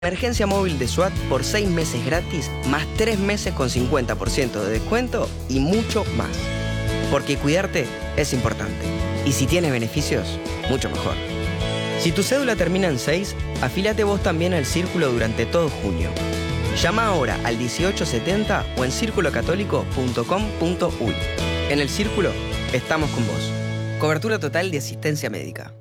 Emergencia móvil de SWAT por 6 meses gratis, más 3 meses con 50% de descuento y mucho más. Porque cuidarte es importante. Y si tiene beneficios, mucho mejor. Si tu cédula termina en 6, afílate vos también al Círculo durante todo junio. Llama ahora al 1870 o en circulocatólico.com.uy. En el Círculo estamos con vos. Cobertura total de asistencia médica.